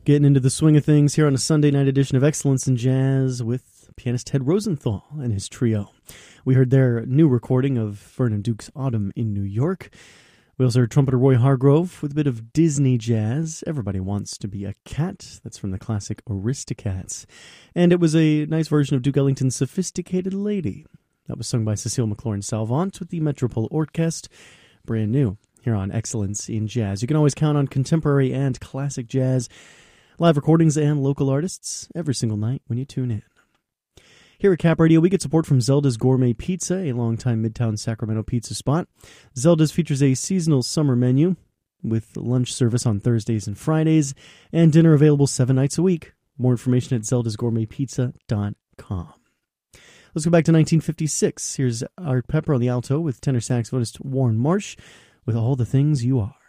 Getting into the swing of things here on a Sunday night edition of Excellence in Jazz with pianist Ted Rosenthal and his trio. We heard their new recording of Vernon Duke's Autumn in New York. We also heard trumpeter Roy Hargrove with a bit of Disney jazz. Everybody Wants to Be a Cat. That's from the classic Aristocats. And it was a nice version of Duke Ellington's Sophisticated Lady. That was sung by Cecile McLaurin-Salvant with the Metropole Orchestre. Brand new here on Excellence in Jazz. You can always count on contemporary and classic jazz, live recordings, and local artists every single night when you tune in. Here at Cap Radio, we get support from Zelda's Gourmet Pizza, a longtime Midtown Sacramento pizza spot. Zelda's features a seasonal summer menu with lunch service on Thursdays and Fridays, and dinner available 7 nights a week. More information at zeldasgourmetpizza.com. Let's go back to 1956. Here's Art Pepper on the alto with tenor saxophonist Warren Marsh with All the Things You Are.